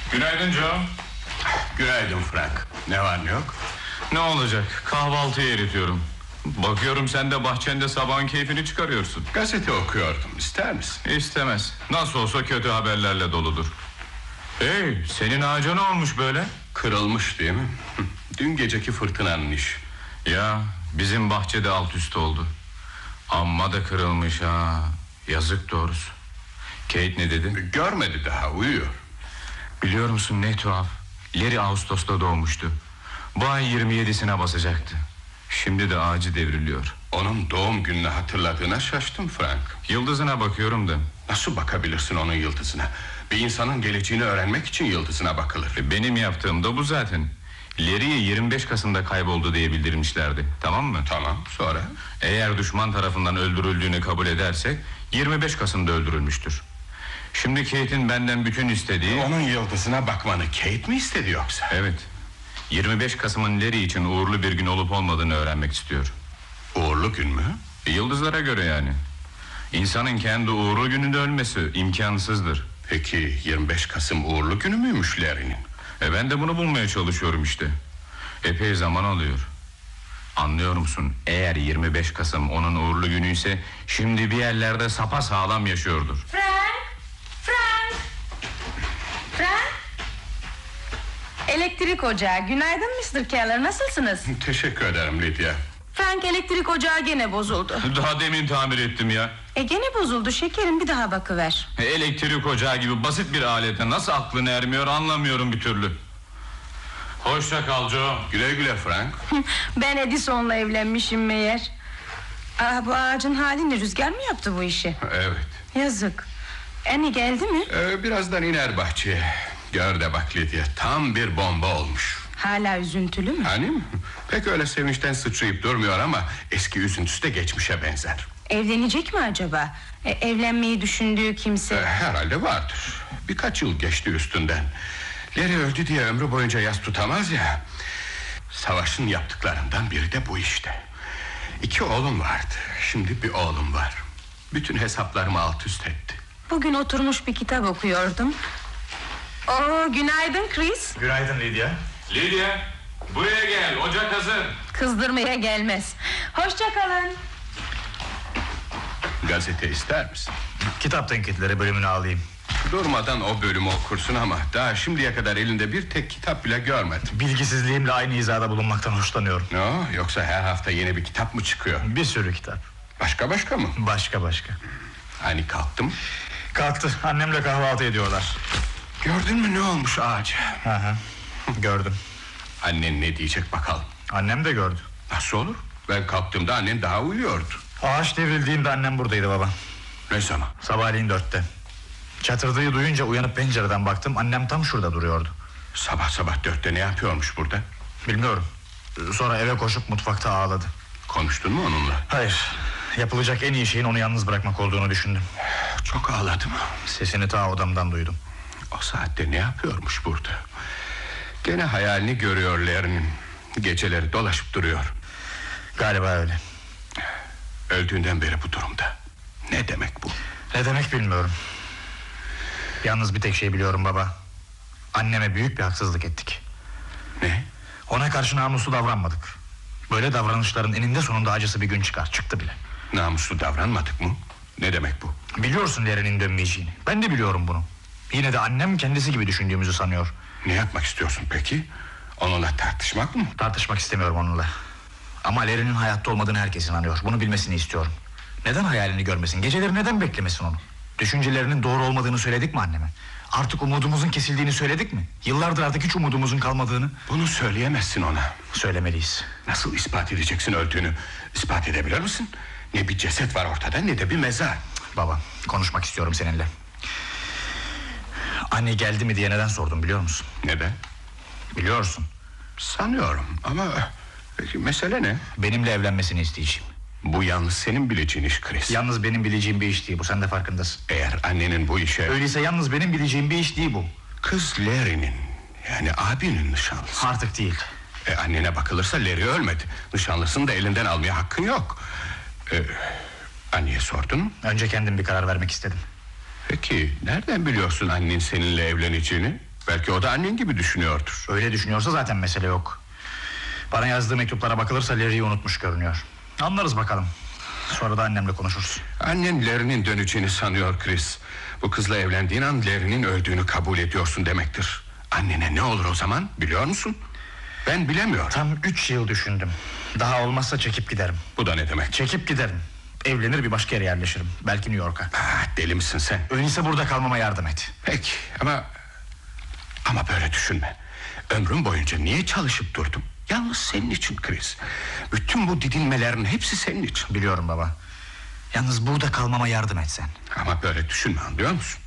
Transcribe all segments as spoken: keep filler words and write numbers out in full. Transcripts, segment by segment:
Günaydın Joe. Günaydın Frank. Ne var ne yok? Ne olacak? Kahvaltıyı eritiyorum. Bakıyorum sen de bahçende sabahın keyfini çıkarıyorsun. Gazete okuyordum. İster misin? İstemez. Nasıl olsa kötü haberlerle doludur. Hey, senin ağaca ne olmuş böyle? Kırılmış değil mi? Dün geceki fırtınanın işi. Ya, bizim bahçede alt üst oldu. Amma da kırılmış ha. Yazık doğrusu. Kate ne dedi? Görmedi daha, uyuyor. Biliyor musun ne tuhaf? Larry Ağustos'ta doğmuştu. Bu ay yirmi yedisine basacaktı. Şimdi de ağacı devriliyor. Onun doğum gününü hatırladığına şaştım Frank. Yıldızına bakıyorum da. Nasıl bakabilirsin onun yıldızına? Bir insanın geleceğini öğrenmek için yıldızına bakılır. Benim yaptığım da bu zaten. Larry'ye yirmi beş Kasım'da kayboldu diye bildirmişlerdi. Tamam mı? Tamam, sonra? Eğer düşman tarafından öldürüldüğünü kabul edersek yirmi beş Kasım'da öldürülmüştür. Şimdi Kate'in benden bütün istediği... Onun yıldızına bakmanı Kate mi istedi yoksa? Evet. yirmi beş Kasım'ın Larry için uğurlu bir gün olup olmadığını öğrenmek istiyor. Uğurlu gün mü? Yıldızlara göre yani. İnsanın kendi uğurlu gününde ölmesi imkansızdır. Peki yirmi beş Kasım uğurlu günü müymüş Larry'nin? E ben de bunu bulmaya çalışıyorum işte. Epey zaman alıyor. Anlıyor musun? Eğer yirmi beş Kasım onun uğurlu günüyse şimdi bir yerlerde sapasağlam yaşıyordur. Frank! Frank! Frank! Elektrik ocağı. Günaydın mister Keller, nasılsınız? Teşekkür ederim Lydia. Frank, elektrik ocağı gene bozuldu. Daha demin tamir ettim ya. E gene bozuldu şekerim, bir daha bakıver. E, elektrik ocağı gibi basit bir alete nasıl aklın ermiyor anlamıyorum bir türlü. Hoşça kal Joe. Güle güle Frank. Ben Edison'la evlenmişim meğer. Aa, bu ağacın halini rüzgar mı yaptı bu işi? Evet. Yazık. Annie geldi mi? Ee, birazdan iner bahçeye. Gör de bak Lydia, tam bir bomba olmuş. Hala üzüntülü mü? Hani mi? Pek öyle sevinçten sıçrayıp durmuyor ama eski üzüntüsü de geçmişe benzer. Evlenecek mi acaba? E, evlenmeyi düşündüğü kimse... Ee, herhalde vardır. Birkaç yıl geçti üstünden. Larry öldü diye ömrü boyunca yas tutamaz ya. Savaşın yaptıklarından biri de bu işte. İki oğlum vardı. Şimdi bir oğlum var. Bütün hesaplarımı alt üst etti. Bugün oturmuş bir kitap okuyordum. Oo, günaydın Chris. Günaydın Lydia. Lydia, buraya gel, ocak hazır. Kızdırmaya gelmez. Hoşça kalın. Gazete ister misin? Kitap tenkitleri bölümünü alayım. Durmadan o bölümü okursun ama daha şimdiye kadar elinde bir tek kitap bile görmedim. Bilgisizliğimle aynı hizada bulunmaktan hoşlanıyorum. Ne o? Yoksa her hafta yeni bir kitap mı çıkıyor? Bir sürü kitap. Başka başka mı? Başka başka. Hani kalktım? Kalktı, annemle kahvaltı ediyorlar. Gördün mü ne olmuş ağaca? Hı hı. Gördüm. Annen ne diyecek bakalım? Annem de gördü. Nasıl olur? Ben kalktığımda annen daha uyuyordu. Ağaç devrildiğinde annem buradaydı baba. Ne zaman? Sabahleyin dörtte. Çatırdığı duyunca uyanıp pencereden baktım. Annem tam şurada duruyordu. Sabah sabah dörtte ne yapıyormuş burada? Bilmiyorum. Sonra eve koşup mutfakta ağladı. Konuştun mu onunla? Hayır. Yapılacak en iyi şeyin onu yalnız bırakmak olduğunu düşündüm. Çok ağladı mı? Sesini ta odamdan duydum. O saatte ne yapıyormuş burada? Gene hayalini görüyor Larry'nin. Geceleri dolaşıp duruyor. Galiba öyle. Öldüğünden beri bu durumda. Ne demek bu? Ne demek bilmiyorum. Yalnız bir tek şey biliyorum baba. Anneme büyük bir haksızlık ettik. Ne? Ona karşı namuslu davranmadık. Böyle davranışların eninde sonunda acısı bir gün çıkar. Çıktı bile. Namuslu davranmadık mı? Ne demek bu? Biliyorsun Larry'nin dönmeyeceğini. Ben de biliyorum bunu. Yine de annem kendisi gibi düşündüğümüzü sanıyor. Ne yapmak istiyorsun peki? Onunla tartışmak mı? Tartışmak istemiyorum onunla. Ama Larry'nin hayatta olmadığını herkes inanıyor. Bunu bilmesini istiyorum. Neden hayalini görmesin? Geceleri neden beklemesin onu? Düşüncelerinin doğru olmadığını söyledik mi anneme? Artık umudumuzun kesildiğini söyledik mi? Yıllardır artık hiç umudumuzun kalmadığını. Bunu söyleyemezsin ona. Söylemeliyiz. Nasıl ispat edeceksin öldüğünü? İspat edebilir misin? Ne bir ceset var ortada ne de bir mezar. Baba, konuşmak istiyorum seninle. Anne geldi mi diye neden sordum biliyor musun? Neden? Biliyorsun. Sanıyorum ama peki mesele ne? Benimle evlenmesini isteyeceğim. Bu yalnız senin bileceğin iş Chris. Yalnız benim bileceğim bir iş değil bu, sen de farkındasın. Eğer annenin bu işe... Öyleyse yalnız benim bileceğim bir iş değil bu. Kız Larry'nin, yani abinin nişanlısı. Artık değil. E, annene bakılırsa Larry ölmedi. Nişanlısını da elinden almaya hakkın yok. E, anneye sordun mu? Önce kendim bir karar vermek istedim. Peki nereden biliyorsun annen seninle evleneceğini? Belki o da annen gibi düşünüyordur. Öyle düşünüyorsa zaten mesele yok. Bana yazdığı mektuplara bakılırsa Larry'i unutmuş görünüyor. Anlarız bakalım. Sonra da annemle konuşuruz. Annen Larry'nin döneceğini sanıyor Chris. Bu kızla evlendiğin an Larry'nin öldüğünü kabul ediyorsun demektir. Annene ne olur o zaman biliyor musun? Ben bilemiyorum. Tam üç yıl düşündüm. Daha olmazsa çekip giderim. Bu da ne demek? Çekip giderim. Evlenir bir başka yere yerleşirim. Belki New York'a. Ah, deli misin sen? Öyleyse burada kalmama yardım et. Peki ama... Ama böyle düşünme. Ömrüm boyunca niye çalışıp durdum? Yalnız senin için Chris. Bütün bu didinmelerin hepsi senin için. Biliyorum baba. Yalnız burada kalmama yardım et sen. Ama böyle düşünme, anlıyor musun?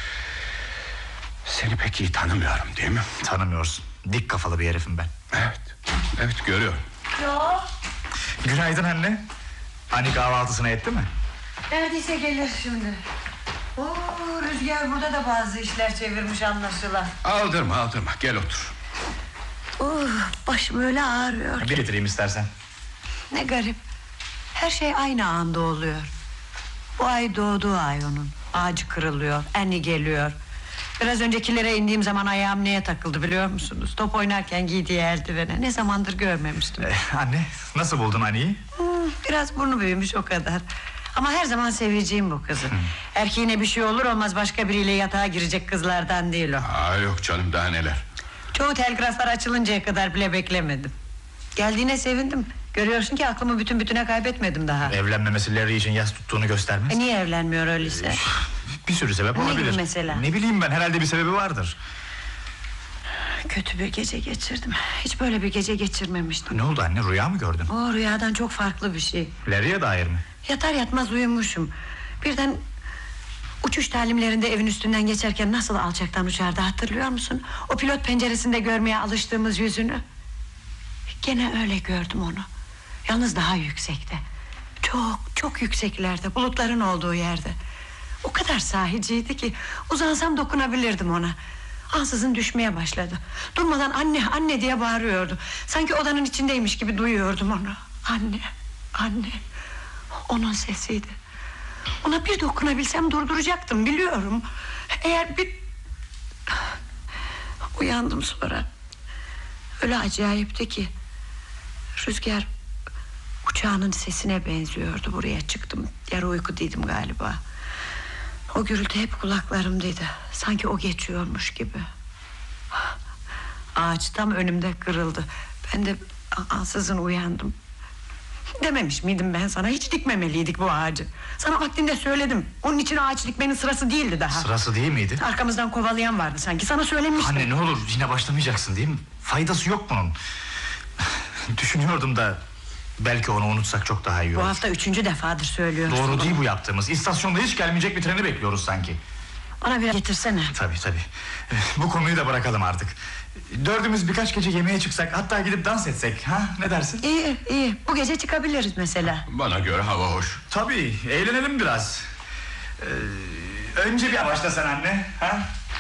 Seni pek iyi tanımıyorum değil mi? Tanımıyorsun. Dik kafalı bir herifim ben. Evet. Evet, görüyorum. Yo, Günaydın anne. Hani kahvaltısına etti mi? Neredeyse gelir şimdi. Oo, Rüzgar burada da bazı işler çevirmiş anlaşılan. Aldırma aldırma, gel otur. Oh, başım öyle ağrıyor. Bir getireyim istersen. Ne garip. Her şey aynı anda oluyor. Bu ay doğduğu ay onun. Ağacı kırılıyor, Annie geliyor. Biraz öncekilere indiğim zaman ayağım neye takıldı biliyor musunuz? Top oynarken giydiği eldivene. Ne zamandır görmemiştim. Ee, anne nasıl buldun Annie'yi? Hmm, biraz burnu büyümüş o kadar. Ama her zaman seveceğim bu kızı. Erkeğine bir şey olur olmaz başka biriyle yatağa girecek kızlardan değil o. Aa, yok canım, daha neler. Çoğu telgraflar açılıncaya kadar bile beklemedim. Geldiğine sevindim. Görüyorsun ki aklımı bütün bütüne kaybetmedim daha. Evlenmemesi Larry için yas tuttuğunu göstermez. E niye evlenmiyor öyleyse? Bir sürü sebep Ne olabilir. gibi mesela? Ne bileyim ben, herhalde bir sebebi vardır. Kötü bir gece geçirdim. Hiç böyle bir gece geçirmemiştim. Ne oldu anne, rüya mı gördün? O rüyadan çok farklı bir şey. Larry'e dair mi? Yatar yatmaz uyumuşum. Birden uçuş talimlerinde evin üstünden geçerken nasıl alçaktan uçardı hatırlıyor musun? O pilot penceresinde görmeye alıştığımız yüzünü. Gene öyle gördüm onu. Yalnız daha yüksekte. Çok çok yükseklerde, bulutların olduğu yerde. O kadar sahiciydi ki uzansam dokunabilirdim ona. Ansızın düşmeye başladı. Durmadan anne anne diye bağırıyordu. Sanki odanın içindeymiş gibi duyuyordum onu. Anne anne. Onun sesiydi. Ona bir dokunabilsem durduracaktım biliyorum. Eğer bir... Uyandım sonra. Öyle acayipti ki. Rüzgar uçağının sesine benziyordu. Buraya çıktım. Yarı uykudaydım galiba. O gürültü hep kulaklarımdaydı. Sanki o geçiyormuş gibi. Ağaç tam önümde kırıldı. Ben de ansızın uyandım. Dememiş miydim ben sana? Hiç dikmemeliydik bu ağacı. Sana vaktinde söyledim. Onun için ağaç dikmenin sırası değildi daha. Sırası değil miydi? Arkamızdan kovalayan vardı sanki. Sana söylemiştim. Anne ne olur yine başlamayacaksın değil mi? Faydası yok bunun. Düşünüyordum da belki onu unutsak çok daha iyi olur. Bu hafta üçüncü defadır söylüyorsun. Doğru bunu. değil bu yaptığımız. İstasyonda hiç gelmeyecek bir treni bekliyoruz sanki. Bana biraz getirsene. Tabii tabii. Bu konuyu da bırakalım artık. Dördümüz birkaç gece yemeğe çıksak, hatta gidip dans etsek, ha? Ne dersin? İyi iyi. Bu gece çıkabiliriz mesela. Bana göre hava hoş. Tabii, eğlenelim biraz. Ee, önce bir başla sen anne, ha?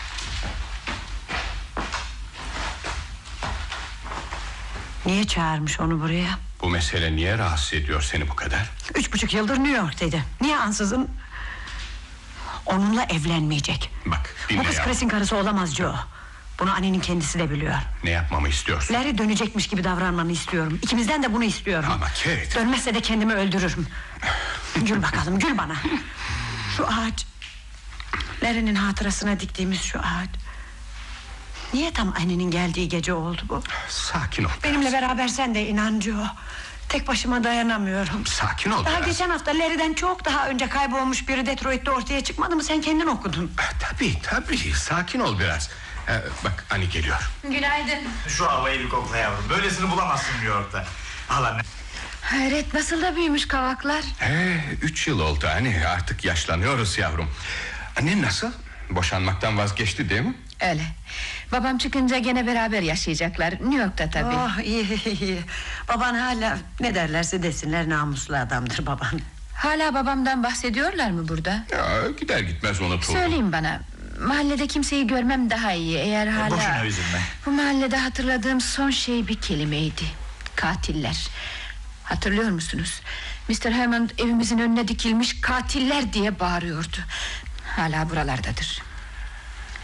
Niye çağırmış onu buraya? Bu mesele niye rahatsız ediyor seni bu kadar? Üç buçuk yıldır New York'taydı. Niye ansızın? Onunla evlenmeyecek. Bak Bu dinle kız ya. Chris'in karısı olamaz Joe. Bunu annenin kendisi de biliyor. Ne yapmamı istiyorsun? Larry dönecekmiş gibi davranmanı istiyorum. İkimizden de bunu istiyorum. Ama Kate. Dönmezse de kendimi öldürürüm. Gül bakalım, gül bana. Şu ağaç. Larry'nin hatırasına diktiğimiz şu ağaç. Niye tam annenin geldiği gece oldu bu? Sakin ol. Benimle beraber sen de inan Joe. Tek başıma dayanamıyorum. Sakin ol Daha biraz. geçen hafta Larry'den çok daha önce kaybolmuş biri Detroit'te ortaya çıkmadı mı? Sen kendin okudun. Ah, Tabii tabii, sakin ol biraz. Ee, bak Annie geliyor. günaydın. Şu havayı bir kokla yavrum. Böylesini bulamazsın New York'ta. Al anne. Hayret, nasıl da büyümüş kavaklar. Ee, üç yıl oldu Annie, artık yaşlanıyoruz yavrum. Annen nasıl? Boşanmaktan vazgeçti değil mi? Öyle. Babam çıkınca gene beraber yaşayacaklar. New York'ta tabii. Oh iyi iyi. Baban hala ne derlerse desinler namuslu adamdır baban. Hala babamdan bahsediyorlar mı burada? Ya, gider gitmez unutuldu. Söyleyin bana. Mahallede kimseyi görmem daha iyi. Eğer hala... Boşuna üzülme. Bu mahallede hatırladığım son şey bir kelimeydi. Katiller. Hatırlıyor musunuz? mister Hammond evimizin önüne dikilmiş katiller diye bağırıyordu. Hala buralardadır.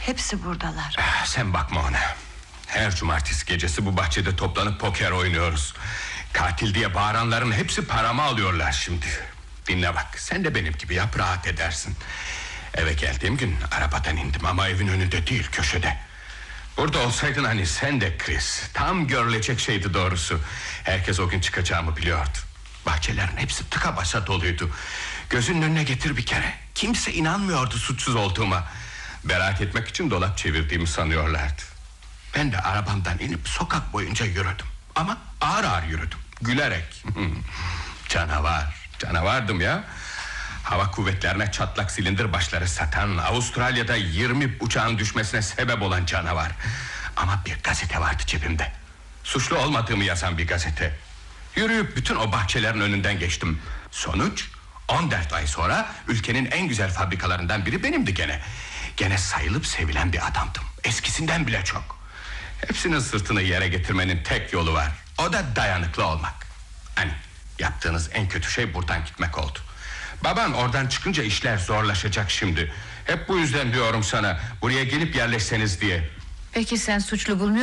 Hepsi buradalar. Ah, sen bakma ona. Her cumartesi gecesi bu bahçede toplanıp poker oynuyoruz. Katil diye bağıranların hepsi paramı alıyorlar şimdi. Dinle bak, sen de benim gibi yap, rahat edersin. Eve geldiğim gün arabadan indim ama evin önünde değil, köşede. Burada olsaydın hani sen de Chris, tam görülecek şeydi doğrusu. Herkes o gün çıkacağımı biliyordu. Bahçelerin hepsi tıka basa doluydu. Gözünün önüne getir bir kere. Kimse inanmıyordu suçsuz olduğuma. Beraat etmek için dolap çevirdiğimi sanıyorlardı. Ben de arabamdan inip sokak boyunca yürüdüm. Ama ağır ağır yürüdüm, gülerek. Canavar, canavardım ya. Hava kuvvetlerine çatlak silindir başları satan, Avustralya'da yirmi uçağın düşmesine sebep olan canavar. Ama bir gazete vardı cebimde. Suçlu olmadığımı yazan bir gazete. Yürüyüp bütün o bahçelerin önünden geçtim. Sonuç, on dört ay sonra ülkenin en güzel fabrikalarından biri benimdi gene. Gene sayılıp sevilen bir adamdım. Eskisinden bile çok. Hepsinin sırtını yere getirmenin tek yolu var. O da dayanıklı olmak. Hani yaptığınız en kötü şey buradan gitmek oldu. Baban oradan çıkınca işler zorlaşacak şimdi. Hep bu yüzden diyorum sana, buraya gelip yerleşseniz diye. Peki sen suçlu bulmuyor